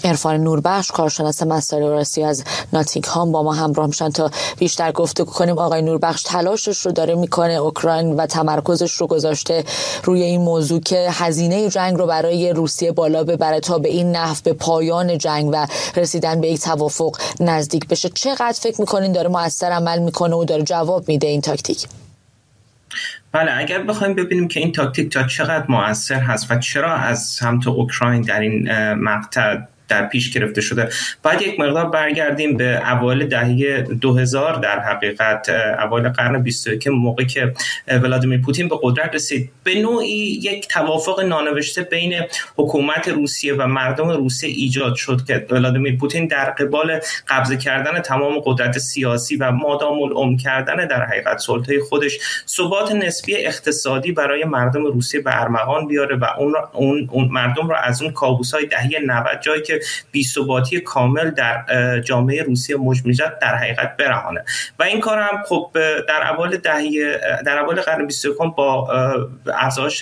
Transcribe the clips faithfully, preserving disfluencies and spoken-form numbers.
عرفان نوربخش کارشناس مسائل اوراسیایی از ناتینگهام با ما همراه میشن تا بیشتر گفتگو کنیم. آقای نوربخش تلاشش رو داره میکنه اوکراین و تمرکزش رو گذاشته روی این موضوع که هزینه جنگ رو برای روسیه بالا ببره تا به این نحو به پایان جنگ و رسیدن به یک توافق نزدیک بشه. چقدر فکر میکنین داره مؤثر عمل میکنه و داره جواب میده این تاکتیک؟ بله، اگر بخوایم ببینیم که این تاکتیک تا چقدر مؤثر هست و چرا از سمت اوکراین در این مقطع در پیش گرفته شده، باید یک مقدار برگردیم به اوایل دهه دو هزار، در حقیقت اوایل قرن بیست و یکم، موقعی که ولادیمیر پوتین به قدرت رسید. به نوعی یک توافق نانوشته بین حکومت روسیه و مردم روسیه ایجاد شد که ولادیمیر پوتین در قبال قبضه کردن تمام قدرت سیاسی و مادام العمر کردن در حقیقت سلطه خودش، ثبات نسبی اقتصادی برای مردم روسیه به ارمغان بیاره و اون, اون, اون مردم رو از اون کابوس‌های دهه نود، جایی که بی‌ثباتی کامل در جامعه روسیه موج می‌زد، در حقیقت برهانه. و این کار هم خب در اوایل دهه در اوایل قرن بیست و یکم با افزایش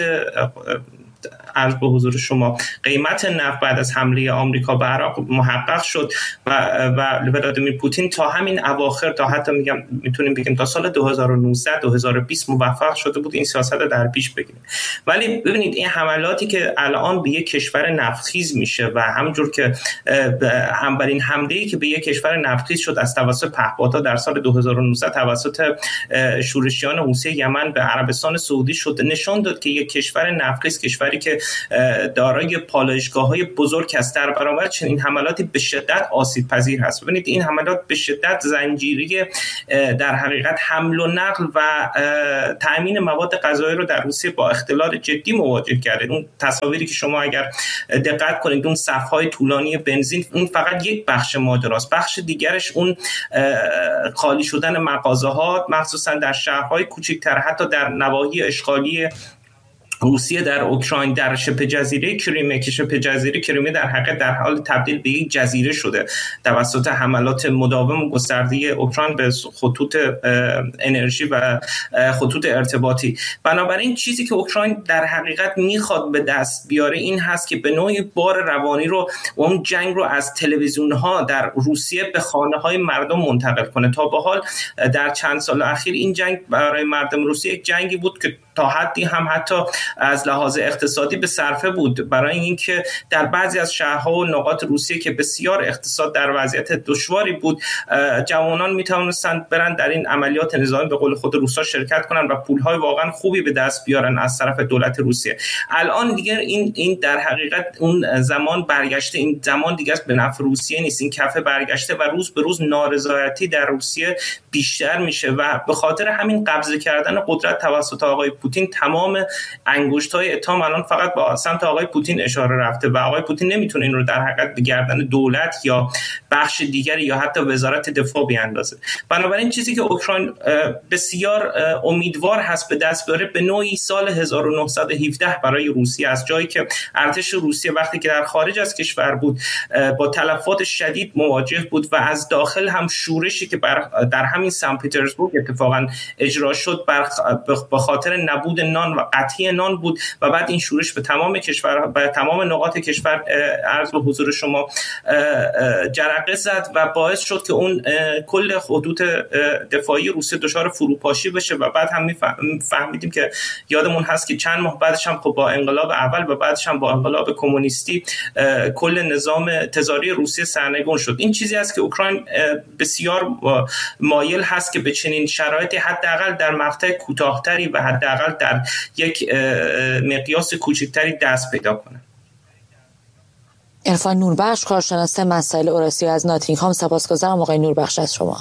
عرض به حضور شما قیمت نفت بعد از حمله آمریکا به عراق محقق شد و و ولادیمیر پوتین تا همین اواخر، تا حتی میگم میتونیم بگیم تا سال دو هزار و نوزده دو هزار و بیست موفق شده بود این سیاست رو در پیش بگیره. ولی ببینید این حملاتی که الان به یک کشور نفتخیز میشه و همونجور که اولین حمله‌ای که به یک کشور نفتخیز شد از توسط پهپادها در سال دو هزار و نوزده توسط شورشیان حوثی یمن به عربستان سعودی شد، نشان داد که یک کشور نفتخیز، کشوری که دارای پالایشگاه‌های بزرگ است، در برابر چنین حملاتی به شدت آسیب پذیر هست. ببینید این حملات به شدت زنجیره در حقیقت حمل و نقل و تامین مواد غذایی رو در روسیه با اختلال جدی مواجه کرده. اون تصاویری که شما اگر دقت کنید، اون صف‌های طولانی بنزین، اون فقط یک بخش ماجراست. بخش دیگرش اون خالی شدن مغازه‌ها، مخصوصا در شهرهای کوچکتر، حتی در نواحی اشغالی روسیه در اوکراین، در شبه جزیره کریمه که شبه جزیره کریمه در حقیقت در حال تبدیل به یک جزیره شده توسط حملات مداوم و گسترده اوکراین به خطوط انرژی و خطوط ارتباطی. بنابراین چیزی که اوکراین در حقیقت میخواد به دست بیاره این هست که به نوعی بار روانی رو و اون جنگ رو از تلویزیون‌ها در روسیه به خانه‌های مردم منتقل کنه. تا به حال در چند سال اخیر این جنگ برای مردم روسیه یک جنگی بود که تا حدی هم حتی از لحاظ اقتصادی به صرفه بود، برای اینکه در بعضی از شهرها و نقاط روسیه که بسیار اقتصاد در وضعیت دشواری بود، جوانان میتونستند برن در این عملیات نظامی به قول خود روسا شرکت کنن و پولهای واقعا خوبی به دست بیارن از طرف دولت روسیه. الان دیگه این این در حقیقت اون زمان برگشته، این زمان دیگه به نفع روسیه نیست، این کفه برگشته و روز به روز نارضایتی در روسیه بیشتر میشه و به خاطر همین قبضه کردن قدرت توسط آقای پوتین تمام انگشت‌های اتهام الان فقط با سمت آقای پوتین اشاره رفته و آقای پوتین نمیتونه این رو در حقیقت به گردن دولت یا بخش دیگری یا حتی وزارت دفاع بیاندازه. بنابراین چیزی که اوکراین بسیار امیدوار هست به دست بیاره به نوعی سال هزار و نهصد و هفده برای روسیه، از جایی که ارتش روسیه وقتی که در خارج از کشور بود با تلفات شدید مواجه بود و از داخل هم شورشی که در همین سن پترزبورگ اتفاقا اجرا شد به خاطر نبود نان و قطعی نان بود و بعد این شورش به تمام کشور به تمام نقاط کشور عرض به حضور شما جرقه زد و باعث شد که اون کل خطوط دفاعی روسیه دچار فروپاشی بشه و بعد هم فهمیدیم که یادمون هست که چند ماه بعدش هم خب با انقلاب اول و بعدش هم با انقلاب کمونیستی کل نظام تزاری روسیه سرنگون شد. این چیزی است که اوکراین بسیار مایل هست که به چنین شرایطی حداقل در مقطع کوتاه‌تری و حداقل در یک مقیاس کوچکتری دست پیدا کنه. عرفان نوربخش کارشناس مسائل اوراسیایی از ناتینگهام، سپاسگزارم آقای نوربخش از شما.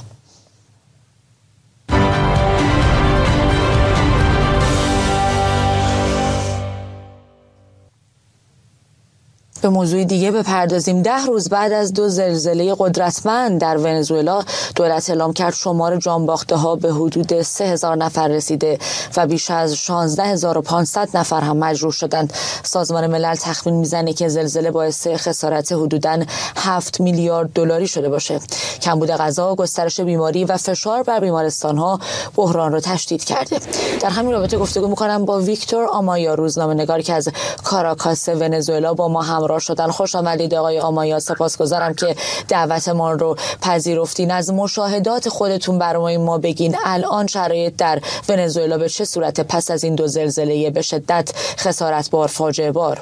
به موضوع دیگه بپردازیم. ده روز بعد از دو زلزله قدرتمند در ونزوئلا، دولت اعلام کرد شمار جانباخته ها به حدود سه هزار نفر رسیده و بیش از شانزده هزار و پانصد نفر هم مجروح شدند. سازمان ملل تخمین میزنه که زلزله باعث خسارت حدوداً هفت میلیارد دلاری شده باشه. کمبود غذا، گسترش بیماری و فشار بر بیمارستان‌ها بحران را تشدید کرده. در همین رابطه گفتگو می‌کنم با ویکتور آمایا، روزنامه‌نگاری که از کاراکاس ونزوئلا با ما همراه همراه شدن. خوش آمدید آقای آمایا، سپاسگزارم که دعوت ما رو پذیرفتین. از مشاهدات خودتون برای ما بگین الان شرایط در ونزوئلا به چه صورت پس از این دو زلزله به شدت خسارتبار، فاجعه بار؟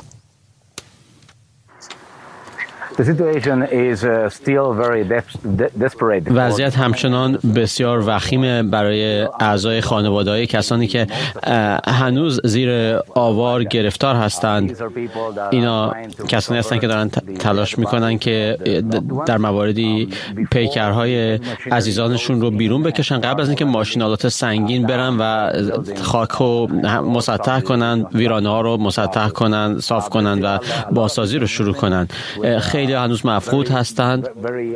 وضعیت همچنان بسیار وخیمه برای اعضای خانواده‌های کسانی که هنوز زیر آوار گرفتار هستند. اینا کسانی هستند که دارن تلاش میکنن که در مواردی پیکرهای عزیزانشون رو بیرون بکشن قبل از اینکه ماشینالات سنگین برن و خاک رو مسطح کنن، ویرانه ها رو مسطح کنن، صاف کنن و بازسازی رو شروع کنن. خیلی هنوز مفقود هستند.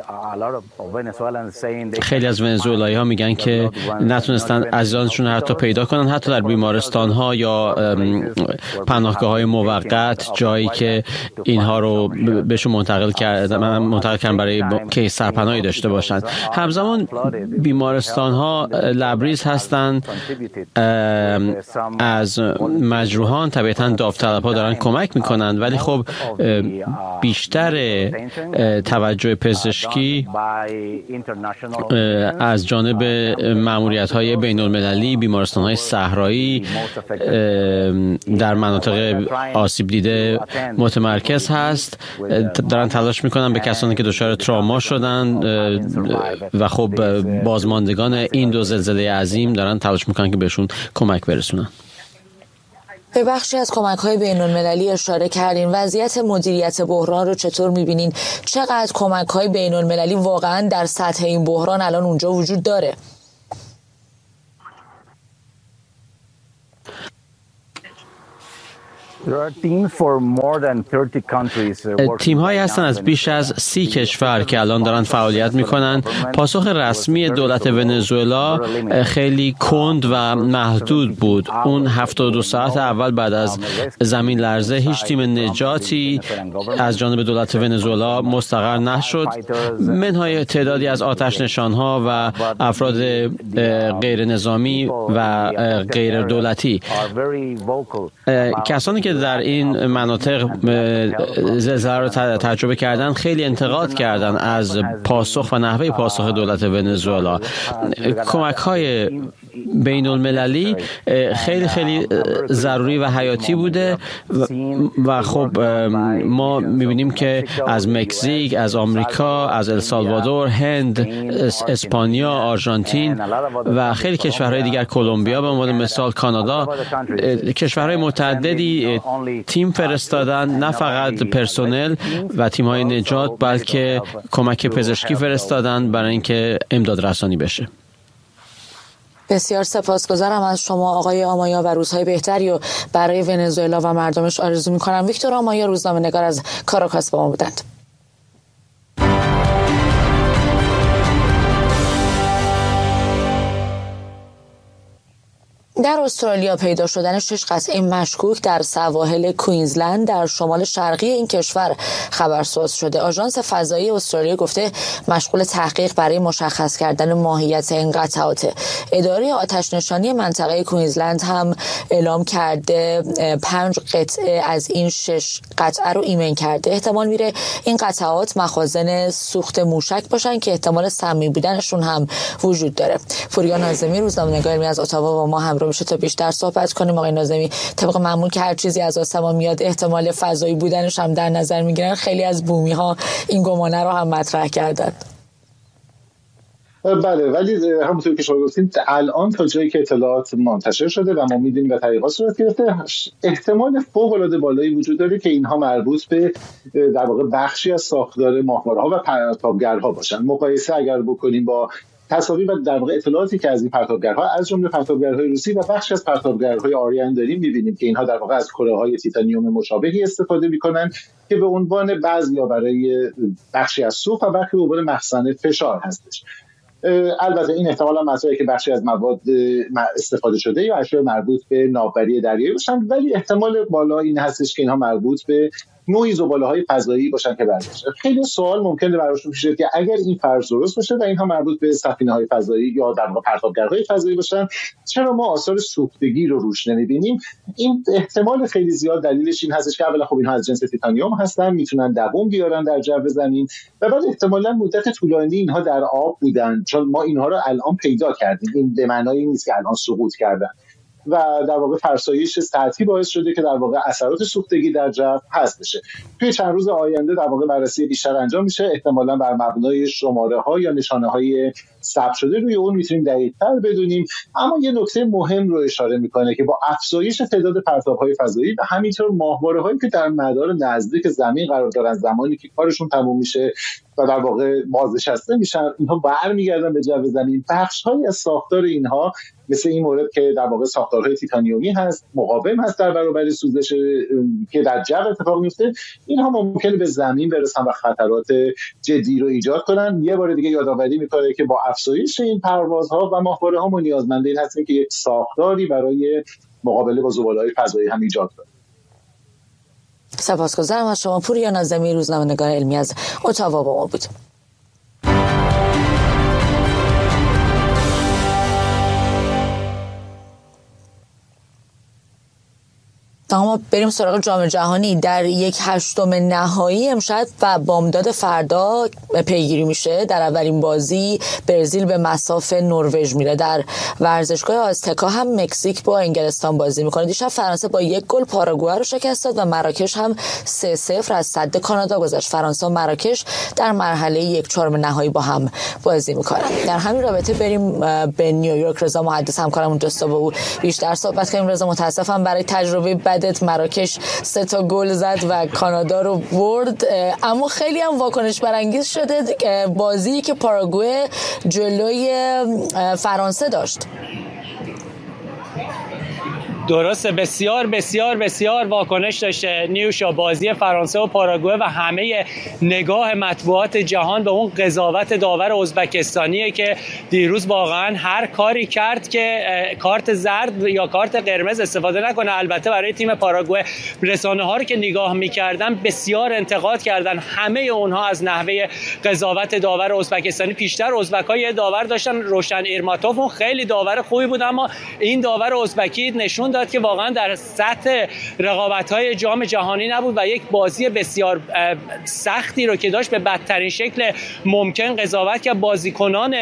خیلی از ونزوئلایی ها میگن که نتونستن عزیزانشون حتی پیدا کنن، حتی در بیمارستان ها یا پناهگاه های موقت، جایی که اینها رو بهشون منتقل کردن منتقل کردن برای که سرپناهی داشته باشن. همزمان بیمارستان ها لبریز هستند. از مجروحان طبیعتاً داوطلب ها دارن کمک میکنن، ولی خب بیشتر توجه پزشکی از جانب مأموریت‌های بین‌المللی، بیمارستان‌های صحرایی در مناطق آسیب دیده متمرکز هست. دارن تلاش میکنن به کسانی که دچار تراما شدن و خب بازماندگان این دو زلزله عظیم دارن تلاش میکنن که بهشون کمک برسونن. به بخشی از کمک‌های بین‌المللی اشاره کردین. وضعیت مدیریت بحران رو چطور می‌بینین؟ چقدر کمک‌های بین‌المللی واقعاً در سطح این بحران الان اونجا وجود داره؟ تیم هایی هستند از بیش از سی کشور که الان دارن فعالیت میکنن. پاسخ رسمی دولت ونزوئلا خیلی کند و محدود بود. اون هفتاد و دو ساعت اول بعد از زمین لرزه هیچ تیم نجاتی از جانب دولت ونزوئلا مستقر نشد. منهای تعدادی از آتش نشانها و افراد غیر نظامی و غیر دولتی. کسانی که در این مناطق زلزله رو تجربه کردن خیلی انتقاد کردن از پاسخ و نحوه پاسخ دولت ونزوئلا. کمک‌های بین المللی خیلی خیلی ضروری و حیاتی بوده و خب ما می‌بینیم که از مکزیک، از آمریکا، از السالوادور، هند، اسپانیا، آرژانتین و خیلی کشورهای دیگر، کلمبیا به عنوان مثال، کانادا، کشورهای متعددی تیم فرستادن، نه فقط پرسنل و تیم‌های نجات بلکه کمک پزشکی فرستادن برای اینکه امداد رسانی بشه. بسیار سپاسگزارم از شما آقای آمایا و روزهای بهتری و برای ونزوئلا و مردمش آرزو می‌کنم. ویکتور آمایا، روزنامه‌نگار از کاراکاس با ما بودند. در استرالیا پیدا شدن شش قطعه مشکوک در سواحل کوینزلند در شمال شرقی این کشور خبرساز شده. آژانس فضایی استرالیا گفته مشغول تحقیق برای مشخص کردن ماهیت این قطعات. اداره آتش نشانی منطقه کوینزلند هم اعلام کرده پنج قطعه از این شش قطعه رو ایمن کرده. احتمال میره این قطعات مخازن سوخت موشک باشن که احتمال سمی بودنشون هم وجود داره. پوریا ناظمی، روزنامه‌نگار می از اتاوا، با ما همراه میشه تا بیشتر صحبت کنیم. آقای ناظمی، طبق معمول که هر چیزی از آسمان میاد احتمال فضایی بودنش هم در نظر میگیرن، خیلی از بومی ها این گمانه رو هم مطرح کردن. بله، ولی همونطور که شما گفتین الان تا جایی که اطلاعات منتشر شده و ما میدونیم و تحقیقات صورت گرفته، احتمال فوق العاده بالایی وجود داره که اینها مربوط به در واقع بخشی از ساختار ماهواره‌ها و پرتابگرها باشن. مقایسه اگر بکنیم با تصاویر و در واقع اطلاعاتی که از این پرتابگرها از جمله پرتابگرهای روسی و بخشی از پرتابگرهای آریان داریم، می‌بینیم که اینها در واقع از کره‌های تیتانیوم مشابهی استفاده می‌کنن که به عنوان بعضیا برای بخشی از سوخت و بخشی به عنوان مخزن فشار هستش. البته این احتمال هم مطرحه که بخشی از مواد استفاده شده یا اشیاء مربوط به ناوبری دریایی باشن، ولی احتمال بالا این هستش که اینها مربوط به نوعی زباله‌های فضایی باشن که برداشتن. خیلی سوال ممکنه براشون پیش بیاد که اگر این فرض درست باشه و اینها مربوط به سفینه‌های فضایی یا در واقع پرتابگرهای فضایی باشن، چرا ما آثار سوختگی رو روش نمی‌بینیم؟ این احتمال خیلی زیاد دلیلش این هستش که اولا خب اینها از جنس تیتانیوم هستن، میتونن دوام بیارن در جو زمین و بعد احتمالاً مدت طولانی اینها در آب بودن، چون ما اینها رو الان پیدا کردیم. این به معنای نیست که الان سقوط کردن و در واقع فرسایش سطحی باعث شده که در واقع اثرات سوختگی در جو حذف بشه. توی چند روز آینده در واقع بررسی بیشتر انجام میشه، احتمالاً بر مبنای شماره‌ها یا نشانه‌های ثبت شده روی اون میتونیم دقیق‌تر بدونیم. اما یه نکته مهم رو اشاره میکنه که با افزایش تعداد پرتاب‌های فضایی و همینطور ماهواره‌هایی که در مدار نزدیک زمین قرار دارن، زمانی که کارشون تموم میشه و در واقع بازنشسته میشن، اینها برمیگردن به جو زمین. بخش‌هایی از ساختار اینها مثل این مورد که در واقع ساختارهای تیتانیومی هست، مقاوم هست در برابر سوزش که در جو اتفاق میفته، اینها ممکنه به زمین برسن و خطرات جدی رو ایجاد کنن. یه بار دیگه یادآوری میکنه که با افزایش این پروازها و ماهواره‌ها ما نیازمند این هستیم که یک ساختاری برای مقابله با زباله‌های فضایی هم ایجاد کنیم. سپاسگزارم از شما. پوریا ناظمی، روزنامه‌نگار علمی از اتاوا با ما بود. اما بریم سراغ جام جهانی. در یک هشتم نهایی امشب و بامداد فردا پیگیری میشه. در اولین بازی برزیل به مصاف نروژ میره. در ورزشگاه آزتکا هم مکزیک با انگلستان بازی میکنه. دیشب فرانسه با یک گل پاراگوئه رو شکست داد و مراکش هم سه صفر از سد کانادا گذشت. فرانسه و مراکش در مرحله یک چهارم نهایی با هم بازی میکنن. در همین رابطه بریم به نیویورک. رضا محدث همکارم اونجاست با او بیشتر صحبت کنیم. رضا، متاسفم برای تجربه بد مراکش سه تا گل زد و کانادا رو برد، اما خیلی هم واکنش برانگیز شده بازی که پاراگوئه جلوی فرانسه داشت. درسته، بسیار بسیار بسیار واکنش داشته نیوشا بازی فرانسه و پاراگوئه و همه نگاه مطبوعات جهان به اون قضاوت داور ازبکستانیه که دیروز واقعا هر کاری کرد که کارت زرد یا کارت قرمز استفاده نکنه. البته برای تیم پاراگوئه رسانه ها رو که نگاه می‌کردن بسیار انتقاد کردن، همه اونها از نحوه قضاوت داور ازبکستانی. پیشتر ازبک‌ها یه داور داشتن، روشن ایرماتوف، اون خیلی داور خوبی بود، اما این داور ازبکی نشون داد که واقعا در سطح رقابت‌های جام جهانی نبود و یک بازی بسیار سختی رو که داشت به بدترین شکل ممکن قضاوت کرد. بازیکنان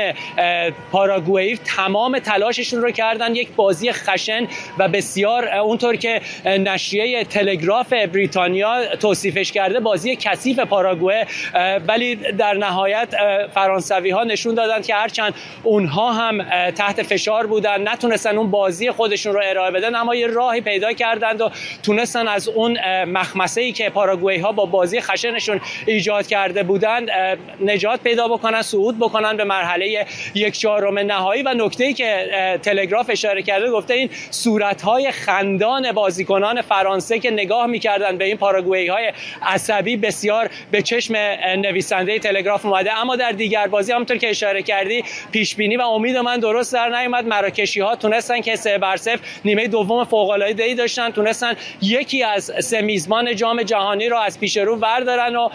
پاراگوئه تمام تلاششون رو کردن، یک بازی خشن و بسیار اونطور که نشریه تلگراف بریتانیا توصیفش کرده بازی کثیف پاراگوئه، ولی در نهایت فرانسوی‌ها نشون دادن که هرچند اونها هم تحت فشار بودن نتونستن اون بازی خودشون رو ارائه بدن، اما یه راهی پیدا کردند و تونستن از اون مخمسه‌ای که پاراگوئه ها با بازی خشنشون ایجاد کرده بودند نجات پیدا بکنن، صعود بکنن به مرحله یک چهارم نهایی. و نکته‌ای که تلگراف اشاره کرده گفته این صورت‌های خندان بازیکنان فرانسه که نگاه می‌کردند به این پاراگوئه های عصبی بسیار به چشم نویسنده تلگراف اومده. اما در دیگر بازی همونطور که اشاره کردی پیش بینی و امید من درست در نیامد. مراکشی‌ها تونستن که سه بر صفر نیمه دوم فوق‌العاده‌ای داشتن، تونستن یکی از سه میزبان جام جهانی رو از پیش رو بردارن و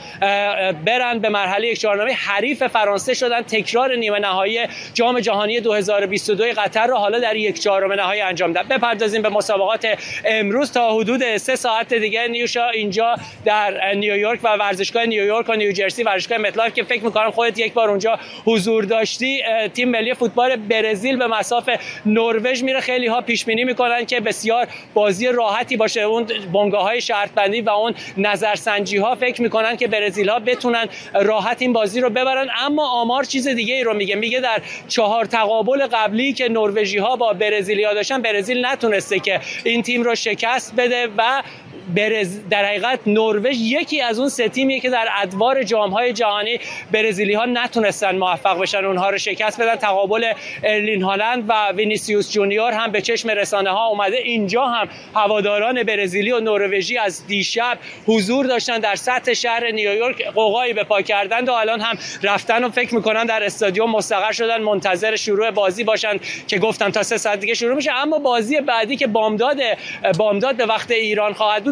برن به مرحله یک چهارم. حریف فرانسه شدن، تکرار نیمه نهایی جام جهانی دو هزار و بیست و دو قطر رو حالا در یک چهارم نهایی انجام دادن. بپردازیم به مسابقات امروز. تا حدود سه ساعت دیگه نیوشا اینجا در نیویورک و ورزشگاه نیویورک و نیوجرسی، ورزشگاه متلایف که فکر می‌کنم خودت یک بار اونجا حضور داشتی، تیم ملی فوتبال برزیل به مصاف نروژ میره. خیلی ها پیش بینی می‌کنن که بسیار بازی راحتی باشه. اون بنگاه‌های شرط بندی و اون نظرسنجی ها فکر میکنن که برزیل‌ها بتونن راحت این بازی رو ببرن، اما آمار چیز دیگه ای رو میگه. میگه در چهار تقابل قبلی که نروژی‌ها با برزیلیا داشتن برزیل نتونسته که این تیم رو شکست بده و برز... در حقیقت نروژ یکی از اون سه تیمیه که در ادوار جام‌های جهانی برزیلی‌ها نتونستن موفق بشن اونها رو شکست بدن. تقابل ارلین هالند و وینیسیوس جونیور هم به چشم رسانه‌ها اومده. اینجا هم هواداران برزیلی و نروژی از دیشب حضور داشتن در سطح شهر نیویورک، قوقایی به پا کردند و الان هم رفتن و فکر می‌کنن در استادیوم مستقر شدن منتظر شروع بازی باشن که گفتم تا سه ساعت دیگه شروع میشه. اما بازی بعدی که بامداد بامداد به وقت ایران خواهد بود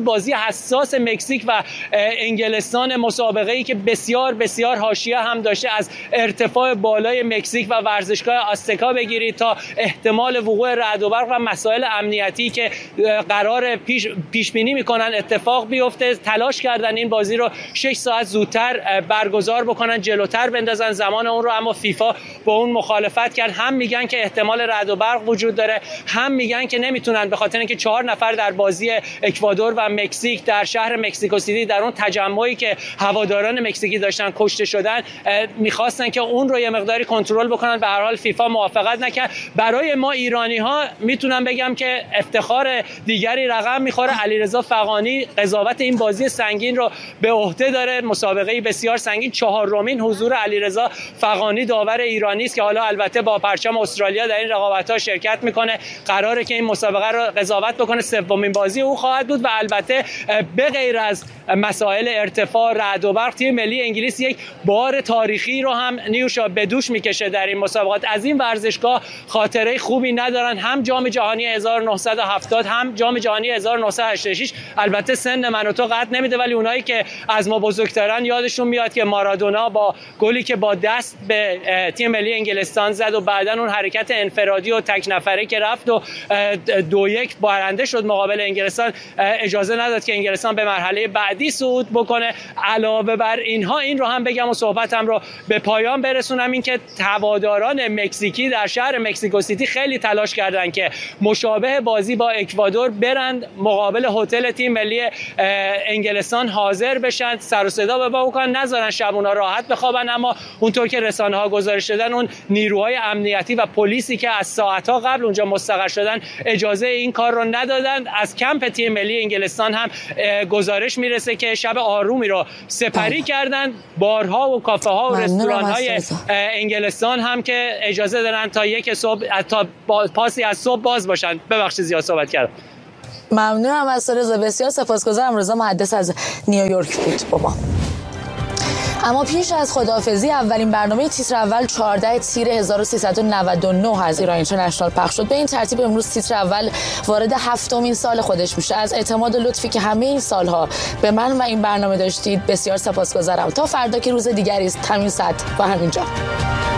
بازی حساس مکزیک و انگلستان، مسابقه‌ای که بسیار بسیار حاشیه هم داشته، از ارتفاع بالای مکزیک و ورزشگاه آستکا بگیرید تا احتمال وقوع رعد و برق و مسائل امنیتی که قرار پیش پیش بینی میکنن اتفاق بیفته، تلاش کردن این بازی رو شش ساعت زودتر برگزار بکنن، جلوتر بندازن زمان اون رو، اما فیفا با اون مخالفت کرد. هم میگن که احتمال رعد و برق وجود داره، هم میگن که نمیتونن به خاطر اینکه چهار نفر در بازی اکوادور و مکزیک در شهر مکزیکو سیتی در اون تجمعی که هواداران مکزیکی داشتن کشته شدن، میخواستن که اون رو یه مقداری کنترل بکنن. به هر حال فیفا موافقت نکرد. برای ما ایرانی ها میتونم بگم که افتخار دیگری رقم میخوره. علیرضا فغانی قضاوت این بازی سنگین رو به عهده داره، مسابقه بسیار سنگین، چهارمین حضور علیرضا فغانی داور ایرانی است که حالا البته با پرچم استرالیا در این رقابت‌ها شرکت میکنه. قراره که این مسابقه رو قضاوت بکنه. سومین بازی او خواهد بود و البته به غیر از مسائل ارتفاع رعد و برق، تیم ملی انگلیس یک بار تاریخی رو هم نیوشا به دوش میکشه در این مسابقات. از این ورزشگاه خاطره خوبی ندارن، هم جام جهانی هزار و نهصد و هفتاد هم جام جهانی هزار و نهصد و هشتاد و شش. البته سن من و تو قد نمیده، ولی اونایی که از ما بزرگترن یادشون میاد که مارادونا با گلی که با دست به تیم ملی انگلستان زد و بعداً اون حرکت انفرادی و تک نفره که رفت و دو یک برنده شد مقابل انگلستان، اجازه نداد که انگلستان به مرحله بعدی صعود بکنه. علاوه بر اینها این رو هم بگم و صحبتم رو به پایان برسونم، این که هواداران مکزیکی در شهر مکزیکو سیتی خیلی تلاش کردن که مشابه بازی با اکوادور برند مقابل هتل تیم ملی انگلستان حاضر بشن، سر و صدا به با بکنن، نذارن شبونا راحت بخوابن. اما اونطور که رسانه ها گزارش دادن، اون نیروهای امنیتی و پلیسی که از ساعت‌ها قبل اونجا مستقر شدن اجازه این کار رو ندادن. از کمپ تیم ملی انگلستان هم گزارش میرسه که شب آرومی رو سپری کردن. بارها و کافه ها و رستوران های انگلستان هم که اجازه دارن تا یک صبح تا پاسی از صبح باز باشن. ببخشید زیاد صحبت کردم. ممنونم از رضا، بسیار سپاسگزارم. رضا محدث از نیویورک بود با ما. اما پیش از خداحافظی اولین برنامه تیتر اول چهاردهم تیر هزار و سیصد و نود و نه از ایران اینترنشنال پخش شد. به این ترتیب امروز تیتر اول وارد هفتمین سال خودش میشه. از اعتماد و لطفی که همه این سالها به من و این برنامه داشتید بسیار سپاسگزارم. تا فردا که روز دیگری است، همین ساعت و همین جا.